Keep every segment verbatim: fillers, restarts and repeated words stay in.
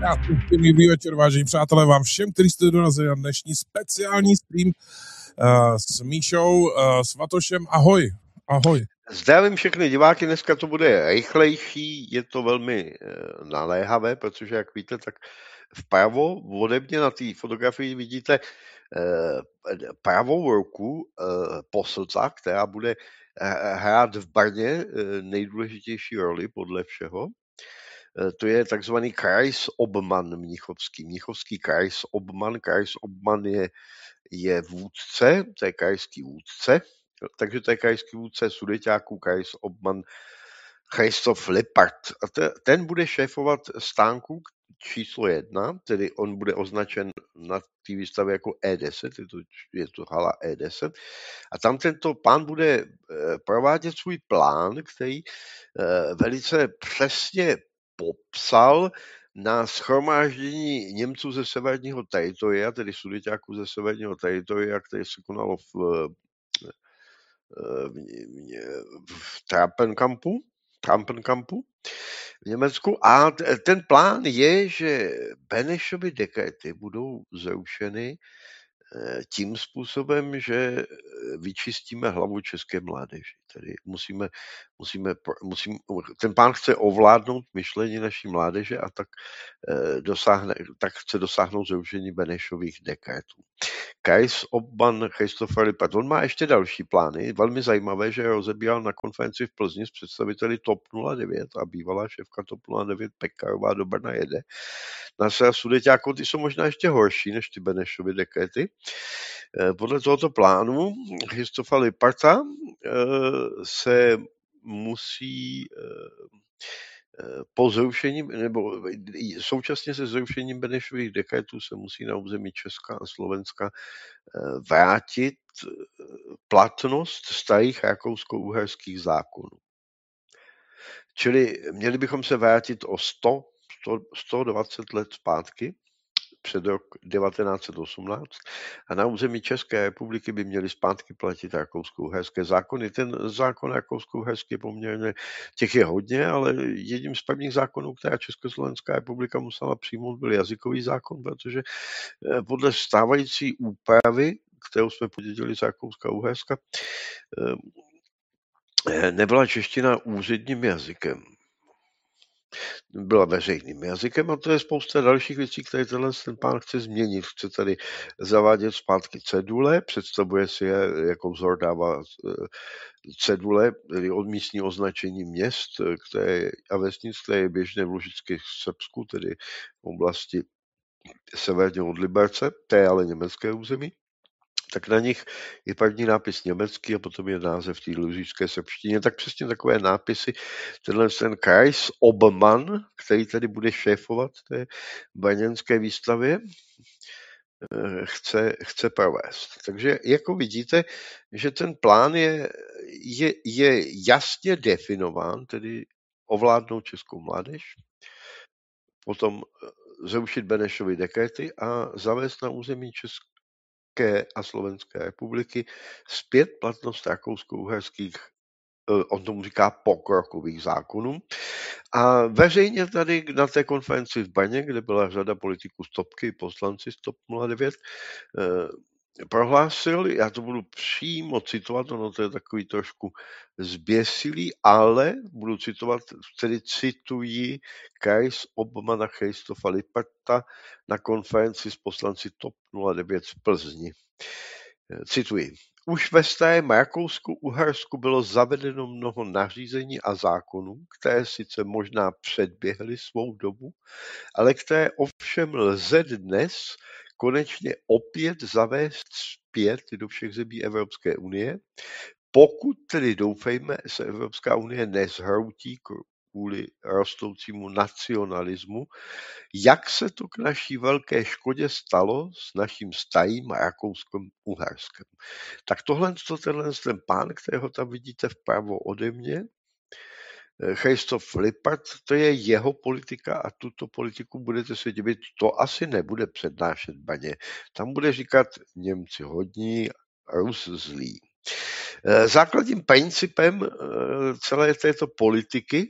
Krásný dobrý večer, vážení přátelé, vám všem, kteří jste dorazili na dnešní speciální stream uh, s Míšou, uh, Svatošem. Ahoj, ahoj. Zdravím všechny diváky, dneska to bude rychlejší, je to velmi uh, naléhavé, protože jak víte, tak vpravo ode mě na té fotografii vidíte uh, pravou ruku uh, poslca, která bude uh, hrát v Brně uh, nejdůležitější roli podle všeho. To je takzvaný Kreisobmann mnichovský. Mnichovský Kreisobmann. Kreisobmann je, je vůdce, to je krajský vůdce, takže to je krajský vůdce Sudeťáků, Kreisobmann Christoph Lippert. A te, ten bude šéfovat stánku číslo jedna, tedy on bude označen na té výstavě jako E deset, je to, je to hala E deset. A tam tento pán bude provádět svůj plán, který velice přesně popsal na shromáždění Němců ze severního teritoria, tedy Sudeťáků ze severního teritoria, které se konalo v, v, v Trappenkampu, Trappenkampu v Německu. A ten plán je, že Benešovy dekrety budou zrušeny tím způsobem, že vyčistíme hlavu české mládeži. Tedy musíme, musíme, musím, ten pán chce ovládnout myšlení naší mládeže a tak, dosáhne, tak chce dosáhnout zrušení Benešových dekretů. Kreisobmann Christopher Lippert, on má ještě další plány, velmi zajímavé, že rozebíral na konferenci v Plzni s představiteli TOP nula devět a bývalá šéfka TOP nula devět Pekarová do Brna jede. Na své Sudeťáků ty jsou možná ještě horší než ty Benešovy dekrety. Podle tohoto plánu Christopha Lipperta se musí po zrušení, nebo současně se zrušením Benešových dekretů se musí na území Česka a Slovenska vrátit platnost starých rakousko-uherských zákonů. Čili měli bychom se vrátit o sto, sto dvacet let zpátky, před rok devatenáct set osmnáct, a na území České republiky by měly zpátky platit rakousko-uherské zákony. Ten zákon rakousko-uherský je poměrně, těch je hodně, ale jedním z prvních zákonů, která Československá republika musela přijmout, byl jazykový zákon, protože podle stávající úpravy, kterou jsme podědili z Rakouska-Uherska, nebyla čeština úředním jazykem. Byla veřejným jazykem a to je spousta dalších věcí, které tenhle ten pán chce změnit. Chce tady zavádět zpátky cedule, představuje si je, jako vzor dává cedule, tedy od místní označení měst které, a vesnic, které je běžné v Lužické Srbsku, tedy v oblasti severně od Liberce, to je ale německé území. Tak na nich je první nápis německý a potom je název té lužické srbštině. Tak přesně takové nápisy tenhle ten Kreisobmann, který tady bude šéfovat té brněnské výstavě, chce, chce provést. Takže jako vidíte, že ten plán je, je, je jasně definován, tedy ovládnout českou mládež, potom zrušit Benešovy dekrety a zavést na území České a Slovenské republiky zpět platnost rakousko-uherských, on tomu říká pokrokových zákonů. A veřejně tady na té konferenci v Brně, kde byla řada politiků z Topky, poslanci z TOP nula devět, prohlásil, já to budu přímo citovat, ono to je takový trošku zběsilý, ale budu citovat, tedy cituji Kreisobmanna Christopha Lipperta na konferenci s poslanci TOP nula devět v Plzni. Cituji. Už ve starém Rakousku-Uhersku bylo zavedeno mnoho nařízení a zákonů, které sice možná předběhly svou dobu, ale které ovšem lze dnes konečně opět zavést zpět do všech zemí Evropské unie, pokud tedy doufejme, se Evropská unie nezhroutí kvůli rostoucímu nacionalismu, jak se to k naší velké škodě stalo s naším starým Rakouskem-Uherskem. Tak tohle, tenhle ten pán, kterého tam vidíte vpravo ode mě, Christoph Lippert, to je jeho politika a tuto politiku budete se divit, to asi nebude přednášet Baně. Tam bude říkat Němci hodní, Rus zlý. Základním principem celé této politiky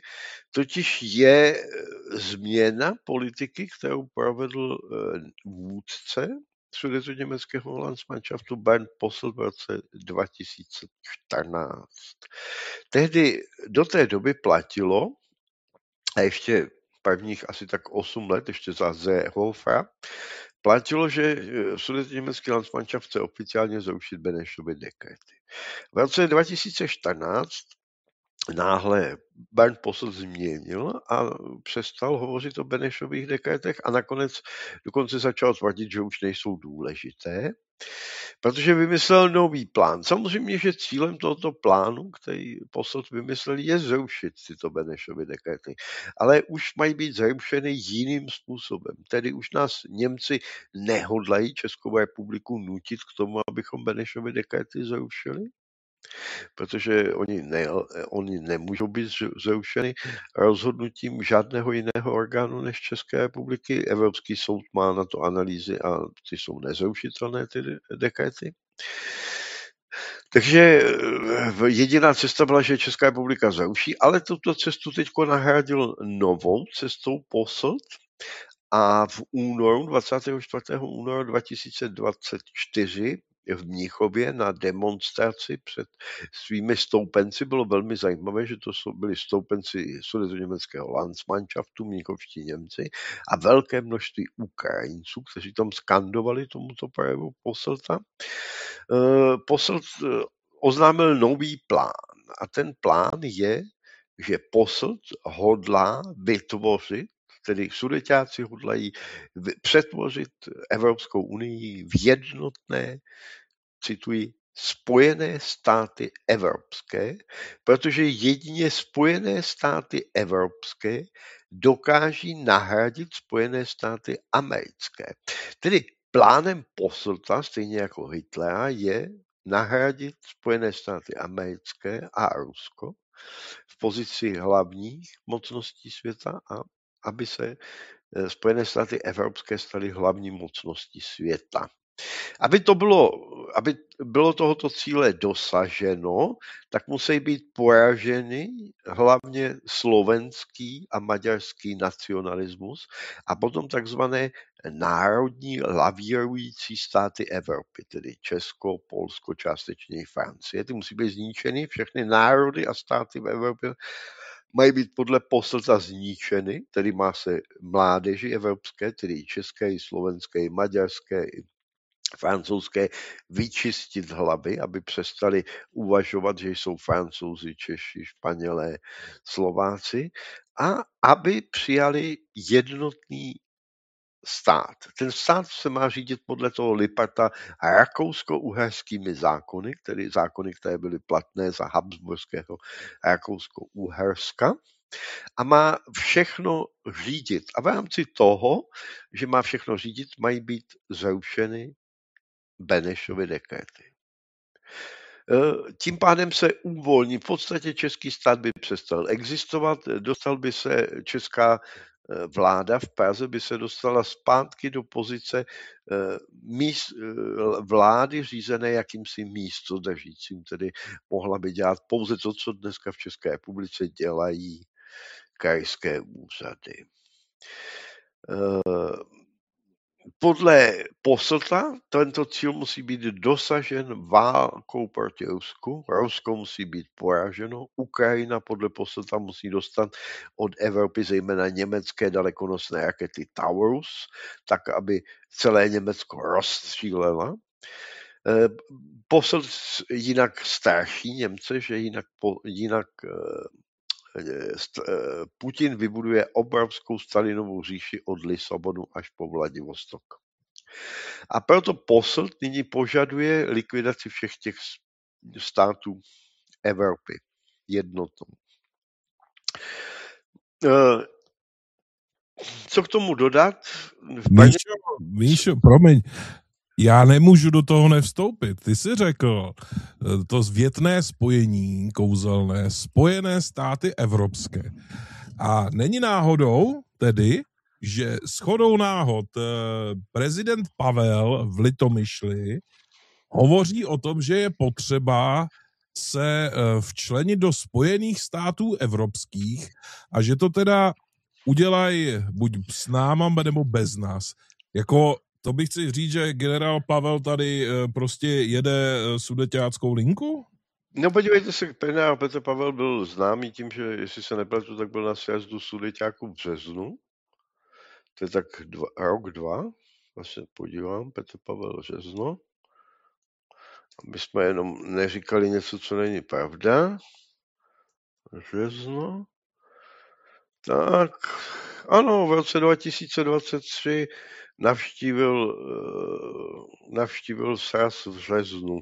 totiž je změna politiky, kterou provedl vůdce sudetoněmeckého Landsmannschaftu Bernd Posselt v roce dva tisíce čtrnáct. Tehdy do té doby platilo, a ještě prvních asi tak osm let, ještě za Seehofa, platilo, že sudetoněmecký Landsmannschaft chce oficiálně zrušit Benešovy dekrety. V roce dva tisíce čtrnáct náhle Bernd Posselt změnil a přestal hovořit o Benešových dekretech a nakonec dokonce začal tvrdit, že už nejsou důležité, protože vymyslel nový plán. Samozřejmě, že cílem tohoto plánu, který Posselt vymyslel, je zrušit tyto Benešovy dekrety, ale už mají být zrušeny jiným způsobem. Tedy už nás Němci nehodlají Českou republiku nutit k tomu, abychom Benešovy dekrety zrušili, protože oni, ne, oni nemůžou být zrušeny rozhodnutím žádného jiného orgánu než České republiky. Evropský soud má na to analýzy a ty jsou nezrušitelné, ty dekrety. Takže jediná cesta byla, že Česká republika zruší, ale tuto cestu teď nahradil novou cestou Posselt a v únoru, dvacátého čtvrtého února dva tisíce dvacet čtyři v Mnichově na demonstraci před svými stoupenci. Bylo velmi zajímavé, že to byli stoupenci sudetoněmeckého Landsmannschaftu, mnichovští Němci a velké množství Ukrajinců, kteří tam skandovali tomuto projevu Posselta. Posselt oznámil nový plán a ten plán je, že Posselt hodlá vytvořit, tedy Sudeťáci hodlají přetvořit Evropskou unii v jednotné, cituji, Spojené státy evropské, protože jedině Spojené státy evropské dokáží nahradit Spojené státy americké. Tedy plánem Posselta, stejně jako Hitlera, je nahradit Spojené státy americké a Rusko v pozici hlavních mocností světa a aby se Spojené státy evropské staly hlavní mocností světa. Aby to bylo, aby bylo tohoto cíle dosaženo, tak musí být poraženy hlavně slovenský a maďarský nacionalismus a potom takzvané národní lavírující státy Evropy, tedy Česko, Polsko, částečně i Francie. Ty musí být zničeny, všechny národy a státy v Evropě mají být podle Posselta zničeny, tedy má se mládeži evropské, tedy české, slovenské, maďarské, francouzské vyčistit hlavy, aby přestali uvažovat, že jsou Francouzi, Češi, Španělé, Slováci a aby přijali jednotný stát. Ten stát se má řídit podle toho Liparta rakousko-uherskými zákony, tedy zákony, které byly platné za habsburského Rakousko-Uherska a má všechno řídit. A v rámci toho, že má všechno řídit, mají být zrušeny Benešovy dekrety. Tím pádem se uvolní, v podstatě český stát by přestal existovat, dostal by se česká vláda v Praze, by se dostala zpátky do pozice míst, vlády řízené jakýmsi místodržícím, tedy mohla by dělat pouze to, co dneska v České republice dělají krajské úřady. Podle Posselta tento cíl musí být dosažen válkou proti Rusku. Rusko musí být poraženo. Ukrajina podle Posselta musí dostat od Evropy zejména německé dalekonosné rakety Taurus, tak aby celé Německo rozstřílela. Posselt jinak straší Němce, že jinak, jinak Putin vybuduje obrovskou Stalinovou říši od Lisabonu až po Vladivostok. A proto Posselt nyní požaduje likvidaci všech těch států Evropy jednotnou. Co k tomu dodat? Míšo, Míšo, promiň, já nemůžu do toho nevstoupit. Ty jsi řekl to zvětné spojení kouzelné, Spojené státy evropské. A není náhodou tedy, že shodou náhod prezident Pavel v Litomyšli hovoří o tom, že je potřeba se včlenit do Spojených států evropských a že to teda udělají buď s náma, nebo bez nás. Jako, to bych chci říct, že generál Pavel tady prostě jede sudeťáckou linku? No podívejte se, generál Petr Pavel byl známý tím, že jestli se nepletu, tak byl na sjezdu sudeťáků v březnu. To je tak dva, rok, dva. Vlastně podívám, Petr Pavel Žezno. Aby jsme jenom neříkali něco, co není pravda. Žezno. Tak, ano, v roce dva tisíce dvacet tři navštívil, navštívil sraz v Žeznu.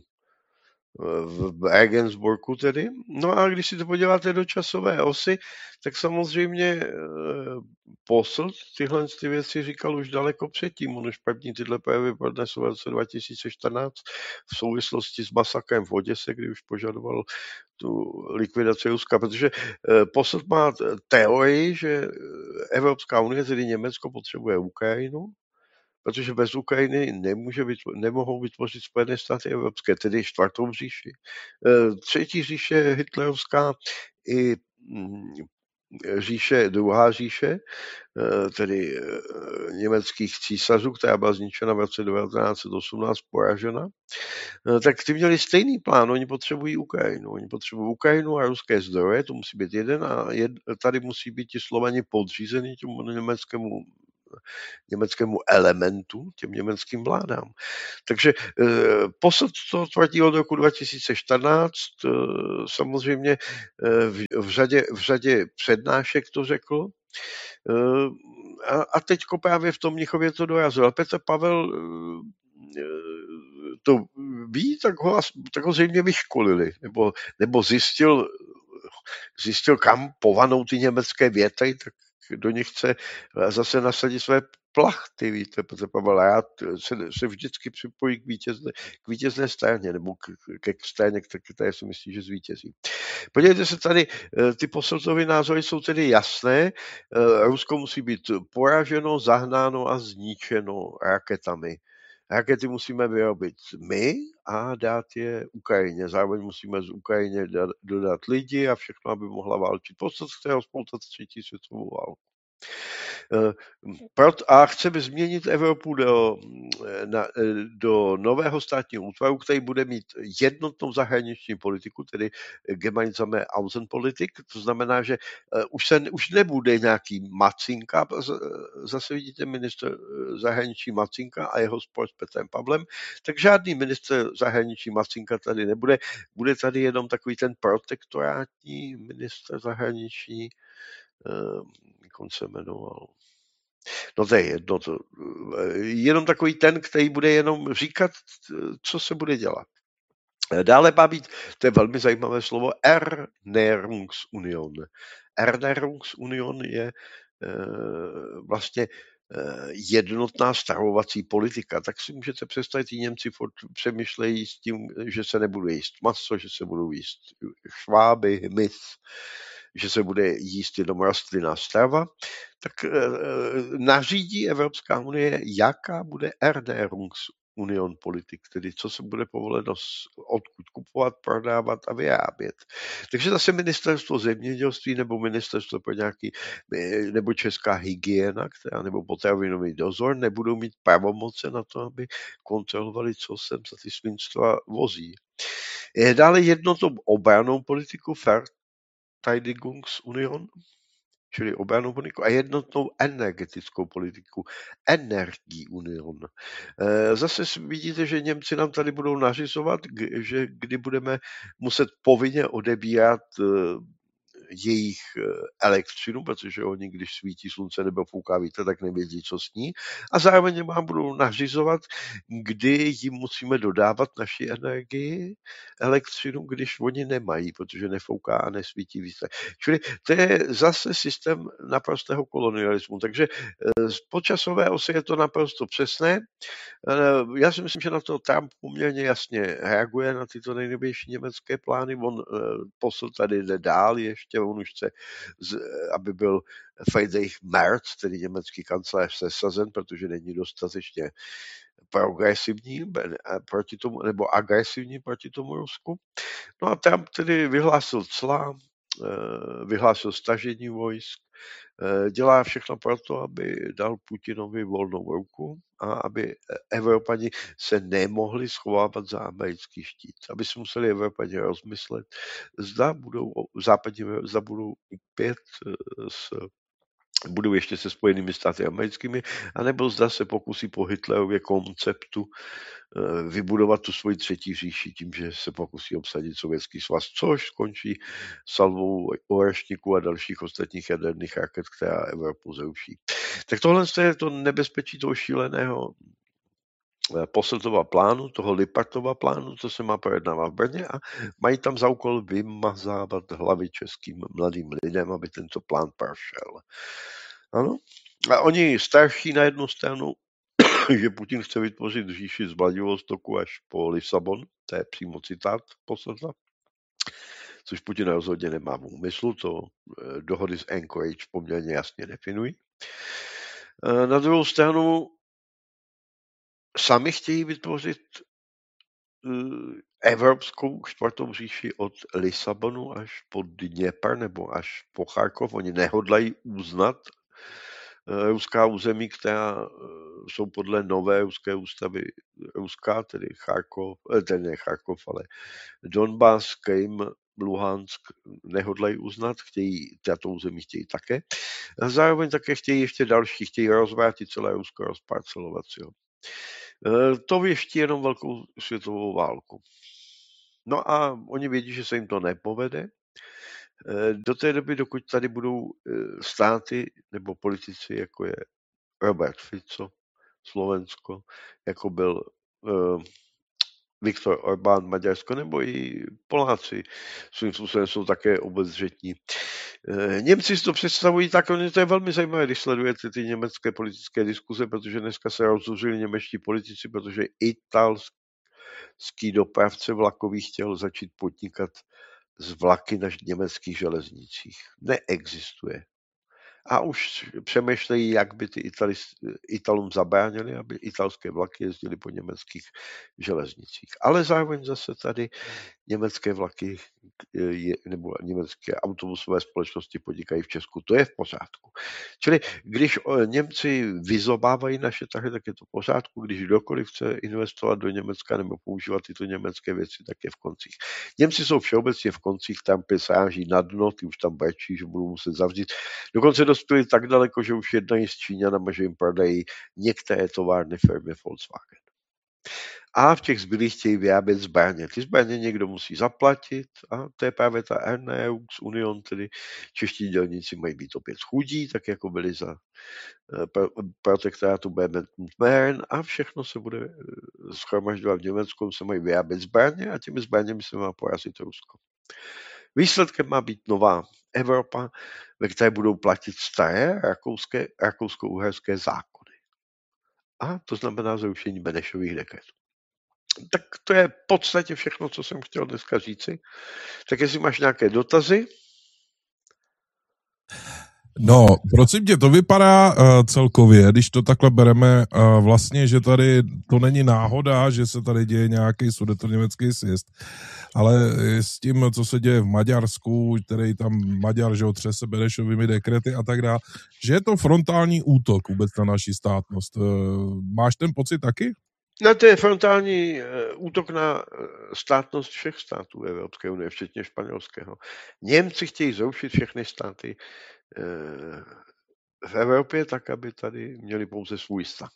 V Regensburgu tedy. No a když si to podíváte do časové osy, tak samozřejmě Posselt tyhle ty věci říkal už daleko předtím. On už první tyhle projevy pronesl v roce dva tisíce čtrnáct v souvislosti s masakrem v Oděse, kdy už požadoval tu likvidaci Ruska, protože Posselt má teorii, že Evropská unie, tedy Německo, potřebuje Ukrajinu, protože bez Ukrajiny nemůže být, nemohou vytvořit Spojené státy evropské, tedy čtvrtou říši. Třetí říše hitlerovská i říše, druhá říše, tedy německých císařů, která byla zničena v roce devatenáct set osmnáct, poražena, tak ty měli stejný plán, oni potřebují Ukrajinu. Oni potřebují Ukrajinu a ruské zdroje, to musí být jeden a jed, tady musí být ti Slovani podřízení tomu německému německému elementu, těm německým vládám. Takže eh, Posselt to tvrdí od roku dva tisíce čtrnáct, eh, samozřejmě eh, v, v, řadě, v řadě přednášek to řekl, eh, a, a teďko právě v tom Mnichově to dorazil. Petr Pavel eh, to ví, tak ho, tak ho zřejmě vyškolili, nebo, nebo zjistil, zjistil, kam povanou ty německé větry, tak do nich chce zase nasadit své plachty, víte, protože Pavel rád se, se vždycky připojí k vítězné, k vítězné straně, nebo k, ke straně, které si myslí, že zvítězí. Podívejte se tady, ty Posseltovy názory jsou tedy jasné. Rusko musí být poraženo, zahnáno a zničeno raketami. Rakety musíme vyrobit my a dát je Ukrajině. Zároveň musíme z Ukrajině dodat lidi a všechno, aby mohla válčit. Posselt chce rozpoutat třetí světovou válku. A chceme změnit Evropu do, na, do nového státního útvaru, který bude mít jednotnou zahraniční politiku, tedy gemeinsame Außenpolitik. To znamená, že už, se, už nebude nějaký Macinka, zase vidíte ministr zahraničí Macinka a jeho spor s Petrem Pavlem, tak žádný ministr zahraničí Macinka tady nebude. Bude tady jenom takový ten protektorátní ministr zahraničí, jak on se jmenoval. No to je jedno, to, jenom takový ten, který bude jenom říkat, co se bude dělat. Dále má být, to je velmi zajímavé slovo, Ernährungsunion. Ernährungsunion je e, vlastně jednotná stravovací politika, tak si můžete představit, tí Němci furt přemýšlejí s tím, že se nebudou jíst maso, že se budou jíst šváby, hmyz, že se bude jíst jenom rostlinná strava, tak e, nařídí Evropská unie, jaká bude Ernährungsunion politik, tedy co se bude povoleno odkud kupovat, prodávat a vyrábět. Takže zase ministerstvo zemědělství nebo ministerstvo pro nějaký, nebo česká hygiena, která, nebo potravinový dozor nebudou mít pravomoce na to, aby kontrolovali, co sem za ty svinstva vozí. Je dále jednotou obrannou politiku Verteidigungsunion, čili obrannou politiku a jednotnou energetickou politiku, Energieunion. Zase vidíte, že Němci nám tady budou nařizovat, že kdy budeme muset povinně odebírat jejich elektřinu, protože oni, když svítí slunce nebo fouká vítr, tak nevědí, co s ní. A zároveň vám budou nařizovat, kdy jim musíme dodávat naši energii, elektřinu, když oni nemají, protože nefouká a nesvítí vítr. Čili to je zase systém naprostého kolonialismu. Takže z počasové osy je to naprosto přesné. Já si myslím, že na to Trump poměrně jasně reaguje na tyto nejnovější německé plány. On Posselt tady jde dál ještě, on už chce, aby byl Friedrich Merz, tedy německý kancléř, sesazen, protože není dostatečně progresivní proti tomu, nebo agresivní proti tomu Rusku. No a Trump tedy vyhlásil cla, vyhlásil stažení vojsk, dělá všechno pro to, aby dal Putinovi volnou ruku a aby Evropani se nemohli schovávat za americký štít. Aby si museli Evropani rozmyslet, zda budou, západní, zda budou opět s budou ještě se Spojenými státy americkými, anebo zda se pokusí po Hitlerově konceptu vybudovat tu svoji třetí říši tím, že se pokusí obsadit Sovětský svaz, což skončí salvou orešníků a dalších ostatních jaderných raket, která Evropu zruší. Tak tohle je to nebezpečí toho šíleného Posseltova plánu, toho Lipartova plánu, co se má projednávat v Brně a mají tam za úkol vymazávat hlavy českým mladým lidem, aby tento plán prošel. Ano. A oni starší na jednu stranu, že Putin chce vytvořit říši z Vladivostoku až po Lisabon, to je přímo citát Posselta, což Putin rozhodně nemá v úmyslu, to dohody z Anchorage poměrně jasně definují. Na druhou stranu sami chtějí vytvořit evropskou sportovou říši od Lisabonu až po Dněpr nebo až po Charkov. Oni nehodlají uznat ruská území, která jsou podle nové ruské ústavy ruská, tedy Charkov, tedy ne Charkov, ale Donbas, Krym, Luhansk nehodlají uznat, chtějí, tato území chtějí také. A zároveň také chtějí ještě další, chtějí rozvrátit celé Rusko, rozparcelovat si ho. To věští jenom velkou světovou válku. No a oni vědí, že se jim to nepovede. Do té doby, dokud tady budou státy nebo politici, jako je Robert Fico, Slovensko, jako byl uh, Viktor Orbán, Maďarsko, nebo i Poláci svým způsobem jsou také obezřetní. Uh, Němci si to představují tak, to je velmi zajímavé, když sledujete ty německé politické diskuze, protože dneska se rozzuřili němečtí politici, protože italský dopravce vlakový chtěl začít podnikat z vlaky na německých železnicích. Neexistuje. A už přemýšlejí, jak by ty Italis, Italům zabránili, aby italské vlaky jezdily po německých železnicích. Ale zároveň zase tady německé vlaky nebo německé autobusové společnosti podnikají v Česku. To je v pořádku. Čili když Němci vyzobávají naše trhy, tak je to v pořádku. Když kdokoliv chce investovat do Německa nebo používat tyto německé věci, tak je v koncích. Němci jsou všeobecně v koncích, tam sráží na dno, ty už tam brečí, že budou muset zavřít. Dokonce dospěli tak daleko, že už jednají s Číňanama, že jim prodají některé továrny firmy Volkswagen. A v těch zbylých chtějí vyrábět zbraně. Ty zbraně někdo musí zaplatit a to je právě ta Erneux Union, tedy čeští dělníci mají být opět chudí, tak jako byli za protektorátu Bernard a všechno se bude schromažďovat v Německu, se mají vyrábět zbraně a těmi zbraněmi se má porazit Rusko. Výsledkem má být nová Evropa, ve které budou platit staré rakouské, rakousko-uherské zákony. A to znamená zrušení Benešových dekretů. Tak to je v podstatě všechno, co jsem chtěl dneska říci. Tak jestli máš nějaké dotazy? No, prosím tě, to vypadá uh, celkově, když to takhle bereme, uh, vlastně, že tady to není náhoda, že se tady děje nějaký sudetoněmecký sjezd, ale s tím, co se děje v Maďarsku, který tam Maďar, že otřese Benešovými dekrety a tak dále, že je to frontální útok vůbec na naši státnost. Uh, máš ten pocit taky? No, to je frontální útok na státnost všech států Evropské unie, včetně španělského. Němci chtějí zrušit všechny státy v Evropě tak, aby tady měli pouze svůj stát.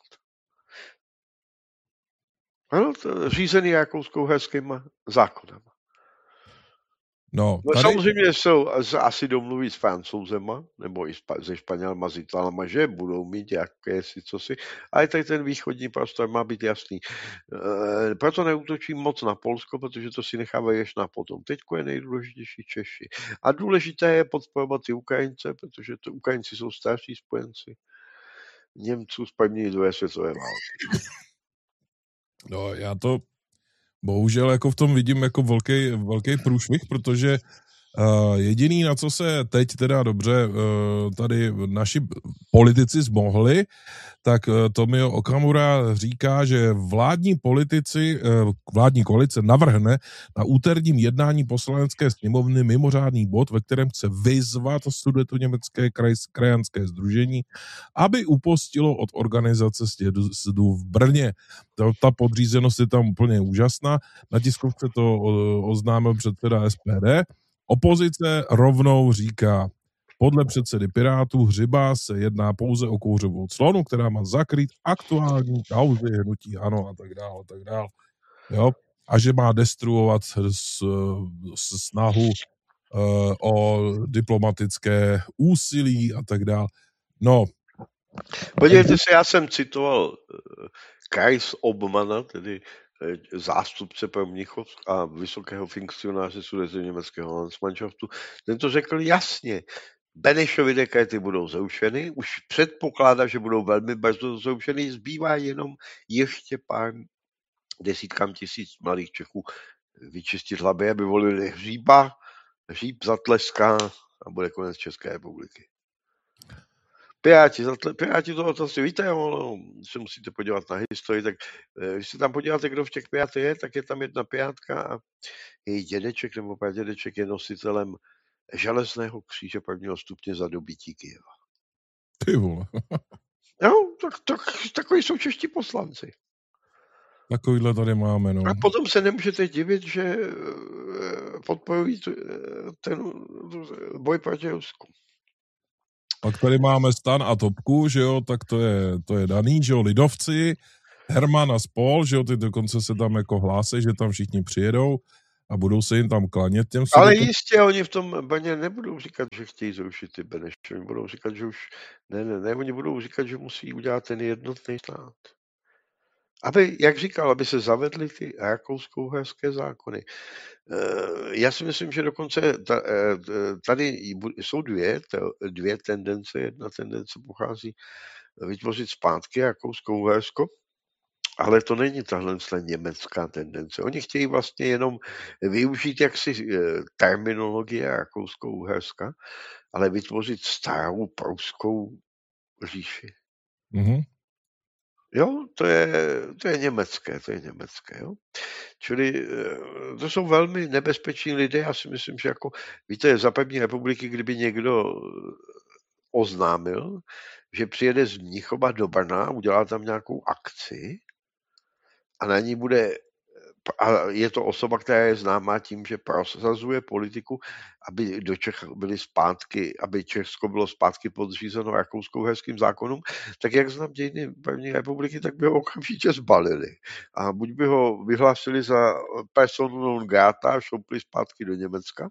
Ano, to řízený rakousko-uherskýma zákonama. No, no tady... samozřejmě jsou asi domluví s Francouzema, nebo i se Španělama, s Italama, že budou mít jakési cosi, ale tady ten východní prostor má být jasný. E, proto neútočím moc na Polsko, protože to si nechávají až na potom. Teďko je nejdůležitější Češi. A důležité je podporovat ty Ukrajince, protože to Ukrajinci jsou starší spojenci Němců z první druhé světové války. No, já to bohužel jako v tom vidím jako velký, velký průšvih, protože Jediný, na co se teď teda dobře tady naši politici zmohli, tak Tomio Okamura říká, že vládní politici, vládní koalice navrhne na úterním jednání poslanecké sněmovny mimořádný bod, ve kterém chce vyzvat Sudetoněmecké kraj, krajanské sdružení, aby upustilo od organizace sjezdu v Brně. Ta, ta podřízenost je tam úplně úžasná. Na tiskovce to oznámil předseda S P D. Opozice rovnou říká, podle předsedy Pirátů Hřiba se jedná pouze o kouřovou clonu, která má zakrýt aktuální kauzy hnutí ANO a tak dále, a tak dále. Jo? A že má destruovat s, s snahu uh, o diplomatické úsilí a tak dále. No. Podívejte se, já jsem citoval uh, Kajs Obmana, tedy zástupce pro Mnichov a vysokého funkcionáře sudetoněmeckého Landsmannschaftu, ten to řekl jasně. Benešovy dekrety budou zrušeny, už předpokládá, že budou velmi brzo zrušeny, zbývá jenom ještě pár desítkám tisíc mladých Čechů vyčistit hlavy, aby volili Hříba, Hříb zatleská a bude konec České republiky. Piráti, Piráti toho to si víte, no, se musíte podívat na historii, tak když se tam podíváte, kdo v těch Pirátech je, tak je tam jedna Pirátka a její dědeček nebo pradědeček je nositelem železného kříže prvního stupně za dobytí Kyjeva. Ty vole. No, tak, tak, takový jsou čeští poslanci. Takovýhle tady máme, no. A potom se nemůžete divit, že podporují ten boj proti Rusku. Pak tady máme Stan a Topku, že jo, tak to je, to je daný, že jo, lidovci, Herman a spol, že jo, ty dokonce se tam jako hlásí, že tam všichni přijedou a budou se jim tam klanět těm Ale sudetem. jistě oni v tom Brně nebudou říkat, že chtějí zrušit ty Benešovy, budou říkat, že už, ne, ne, ne, oni budou říkat, že musí udělat ten jednotný stát. Aby, jak říkal, aby se zavedly ty rakousko-uherské zákony. Já si myslím, že dokonce tady jsou dvě, dvě tendence. Jedna tendence pochází vytvořit zpátky Rakousko-Uhersko, ale to není tahle německá tendence. Oni chtějí vlastně jenom využít jaksi terminologie Rakousko-Uherska, ale vytvořit starou pruskou říši. Mm-hmm. Jo, to je, to je německé, to je německé, jo. Čili to jsou velmi nebezpeční lidé, já si myslím, že jako, víte, za první republiky, kdyby někdo oznámil, že přijede z Mnichova do Brna, udělá tam nějakou akci a na ní bude, a je to osoba, která je známá tím, že prosazuje politiku, aby do Čech byly zpátky, aby Česko bylo zpátky podřízeno rakousko-uherským zákonům, tak jak znám dějiny první republiky, tak by ho okamžitě zbalili. A buď by ho vyhlásili za personu non grata a šoupli zpátky do Německa,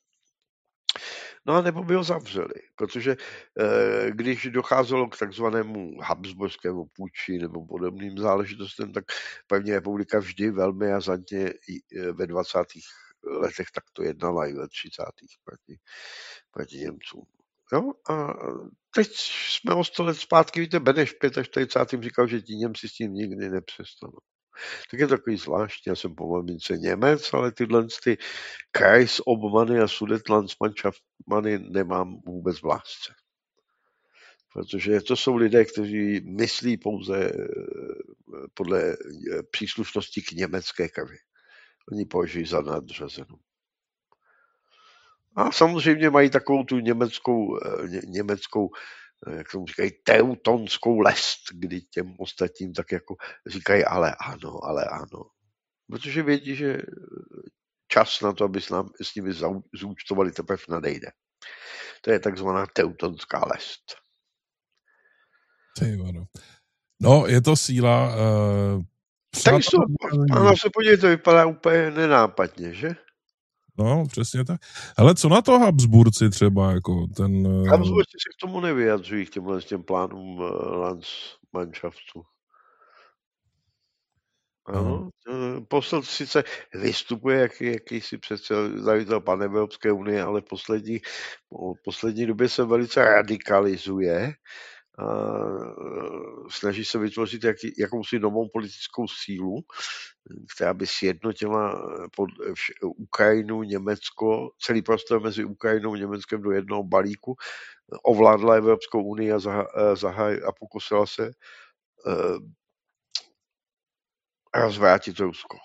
no a nebo by ho zavřeli, protože e, když docházelo k takzvanému habsburskému půči nebo podobným záležitostem, tak první republika vždy velmi razantně ve dvacátých letech takto jednala i ve třicátých proti, proti Němcům. Jo? A teď jsme o sto let zpátky, víte, Beneš v čtyřicátém pátém říkal, že ti Němci s tím nikdy nepřestanou. Tak je takový zvláštní, já jsem po mamince Němec, ale tyhle ty Kreisobmany a Sudetenlandsmannschafty nemám vůbec v lásce. Protože to jsou lidé, kteří myslí pouze podle příslušnosti k německé krvi. Oni považují za nadřazenou. A samozřejmě mají takovou tu německou, ně, německou jak tomu říkají, teutonskou lest, kdy těm ostatním tak jako říkají, ale ano, ale ano. Protože vědí, že čas na to, aby s, nám, s nimi zúčtovali, teprve nadejde. To je takzvaná teutonská lest. No, je to síla. Uh, tak to, ano, se podívejte, to vypadá úplně nenápadně, že? No, přesně tak. Hele, co na to Habsburci třeba, jako ten... Habsburci se k tomu nevyjadřují, k těmhle těm plánům uh, Landsmannschaftu. Ano, posel sice vystupuje jak, jakýsi představitel panevropské unie, ale v poslední, v poslední době se velice radikalizuje. A snaží se vytvořit jaký, jakousi novou politickou sílu, která by sjednotila pod vš, Ukrajinu, Německo, celý prostor mezi Ukrajinou a Německem do jednoho balíku, ovládla Evropskou unii a, zahaj, zahaj, a pokusila se uh, rozvrátit Rusko.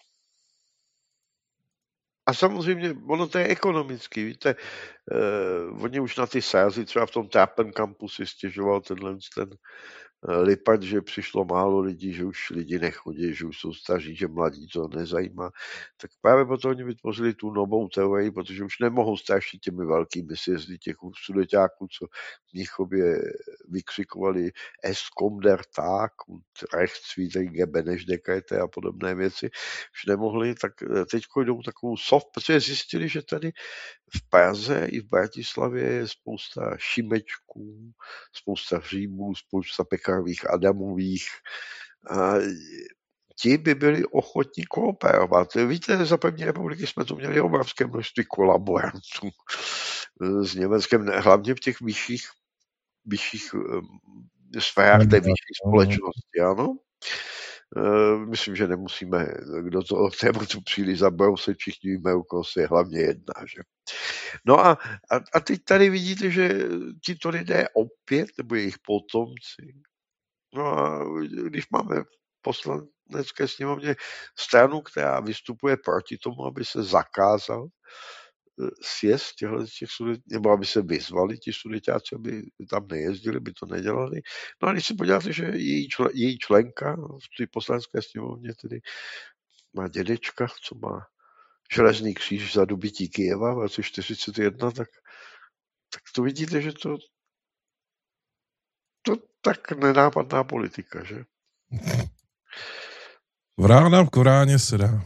A samozřejmě, ono to je ekonomicky, víte, uh, oni už na ty sázy, třeba v tom Tápen kampu si stěžoval tenhle ten Lipart, že přišlo málo lidí, že už lidi nechodí, že už jsou staří, že mladí to nezajímá. Tak právě proto oni vytvořili tu novou teorii, protože už nemohou strašit těmi velkými sjezdy těch sudeťáků, co v Mnichově vykřikovali Es kommt der Tag und rechtswidrige Benešdekrete a podobné věci. Už nemohli, tak teď jdou takovou soft, protože zjistili, že tady v Praze i v Bratislavě je spousta Šimečků, spousta Římů, spousta Pekarových Adamových. A ti by byli ochotní kooperovat. Víte, za první republiky jsme tu měli obrovské množství kolaborantů s Německem, hlavně v těch vyšších, vyšších sférách té vyšší společnosti, ano. Myslím, že nemusíme kdo to k tématu příliš zabrousit, všichni víme, o koho se hlavně jedná. Že? No a, a, a teď tady vidíte, že tito lidé opět, nebo jejich potomci, no a když máme v poslanecké sněmovně stranu, která vystupuje proti tomu, aby se zakázal sjezd těchto těch sudet, nebo aby se vyzvali ti sudeťáci, aby tam nejezdili, by to nedělali. No a když si podíváte, že její, člen, její členka v té poslanecké sněmovně tedy má dědečka, co má železný kříž za dobytí Kyjeva v roce čtyřicet jedna, tak, tak to vidíte, že to to tak nenápadná politika, že? Vrána v Koráně se dá.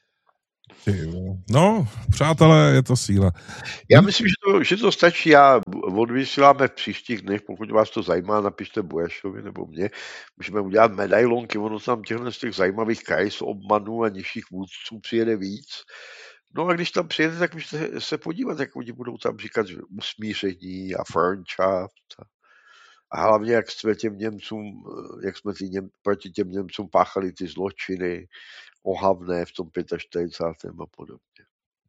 No, přátelé, je to síla. Já myslím, že to, že to stačí. Já odvysíláme v příštích dnech, pokud vás to zajímá, napište Burešovi nebo mě. Můžeme udělat medailonky, ono tam těchto z těch zajímavých krajs obmanů a nižších vůdců přijede víc. No a když tam přijede, tak můžete se podívat, jak oni budou tam říkat, že usmíření a Freundschaft. A hlavně, jak jsme těm Němcům, jak jsme ty Něm, proti těm Němcům páchali ty zločiny ohavné v tom čtyřicátém pátém a podobně.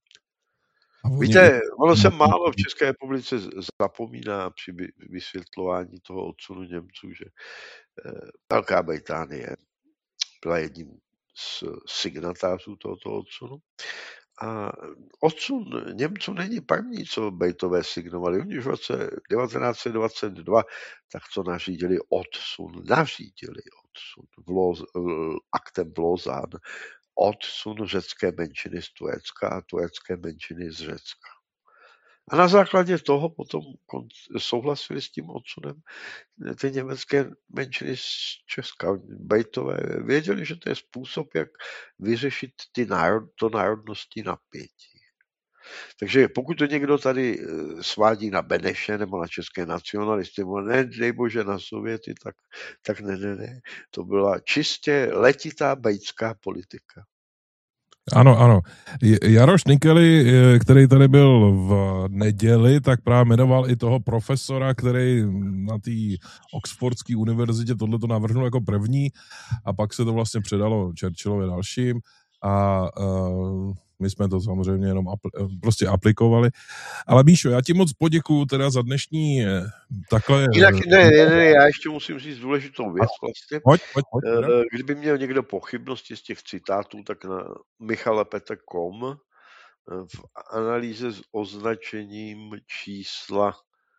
A víte, ono se málo v České republice zapomíná při vysvětlování toho odsunu Němců, že Velká Británie byla jedním z signatářů tohoto odsunu. A odsun Němců není první, co Britové signovali. Oni už v roce devatenáct set dvacet dva tak co nařídili odsun, nařídili odsun v Loz, aktem v Lausanne, odsun řecké menšiny z Turecka a turecké menšiny z Řecka. A na základě toho potom souhlasili s tím odsunem ty německé menšiny z Česka. Britové věděli, že to je způsob, jak vyřešit ty národ, to národnostní napětí. Takže pokud to někdo tady svádí na Beneše nebo na české nacionalisty, nebo ne, dej bože na Sověty, tak, tak ne, ne, ne. To byla čistě letitá britská politika. Ano, ano. Jaroš Nikely, který tady byl v neděli, tak právě jmenoval i toho profesora, který na té Oxfordské univerzitě tohleto navrhnul jako první a pak se to vlastně předalo Churchillovi dalším a uh, my jsme to samozřejmě jenom apl- prostě aplikovali. Ale Míšo, já ti moc poděkuju teda za dnešní takhle... Jinak ne, ne, ne, já ještě musím říct důležitou věc vlastně. Pojď, pojď, pojď, Kdyby měl někdo pochybnosti z těch citátů, tak na michalepeter tečka com v analýze s označením čísla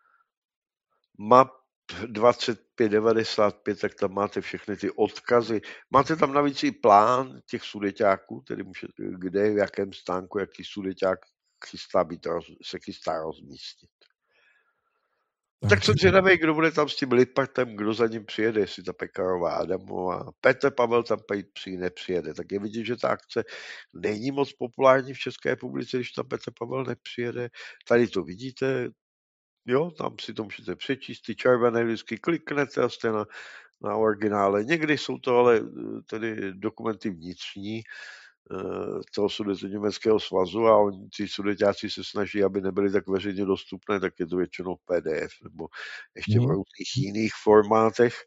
map dvacet pět devadesát pět, tak tam máte všechny ty odkazy. Máte tam navíc i plán těch sudeťáků, tedy můžete, kde, v jakém stánku, jaký sudeťák chystá být, se chystá rozmístit. Tak, tak jsem zvědavý, kdo bude tam s tím Lipartem, kdo za ním přijede, jestli ta Pekarová Adamová. Petr Pavel tam přijde, nepřijede. Tak je vidět, že ta akce není moc populární v České republice, když tam Petr Pavel nepřijede. Tady to vidíte, jo, tam si to můžete přečíst, ty červené vždycky kliknete a jste na, na originále. Někdy jsou to ale tedy dokumenty vnitřní toho Sudetoněmeckého svazu a oni, ty sudeťáci se snaží, aby nebyly tak veřejně dostupné, tak je to většinou P D F nebo ještě v různých jiných formátech,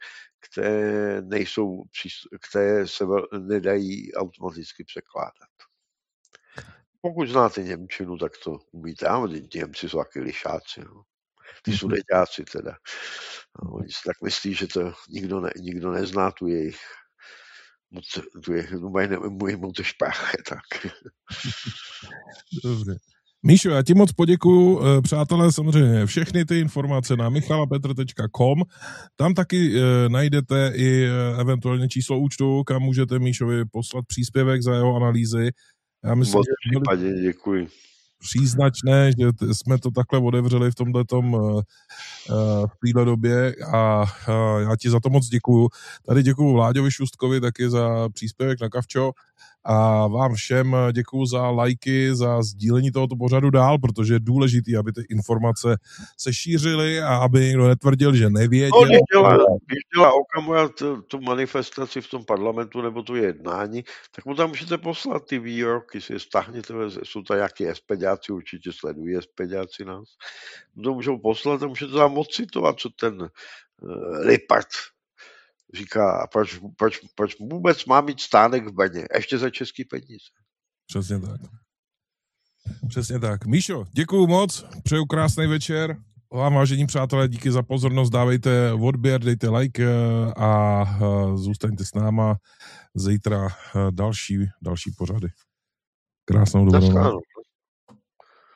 které nejsou, které se nedají automaticky překládat. Pokud znáte němčinu, tak to umíte. A Němci jsou taky lišáci. No. Ty sudeťáci teda. No, oni si tak myslí, že to nikdo, ne, nikdo nezná tu jejich tu jejich můj Muttersprache, tak. Dobře. Míšo, já ti moc poděkuju, přátelé, samozřejmě všechny ty informace na michalapetr tečka com, tam taky e, najdete i e, eventuálně číslo účtu, kam můžete Míšovi poslat příspěvek za jeho analýzy. Já myslím, moc případě děkuji. Příznačné, že t- jsme to takhle otevřeli v tomhletom uh, uh, v téhle době a uh, já ti za to moc děkuju. Tady děkuju Vláďovi Šustkovi taky za příspěvek na Kavčo a vám všem děkuju za lajky, za sdílení tohoto pořadu dál, protože je důležitý, aby ty informace se šířily a aby někdo netvrdil, že nevěděl. No, když dělá, když dělá Okamura tu, tu manifestaci v tom parlamentu nebo tu jednání, tak mu tam můžete poslat ty výroky, si je stáhněte, jsou to nějaký espeďáci, určitě sledují espeďáci nás. To můžou poslat a můžete tam odcitovat, co ten uh, Lippard říká, proč, proč, proč vůbec má mít stánek v Brně, ještě za český peníze. Přesně tak. Přesně tak. Míšo, děkuju moc, přeju krásný večer. Vám, vážení přátelé, díky za pozornost, dávejte odběr, dejte like a zůstaňte s náma. Zítra další, další pořady. Krásnou dobrou.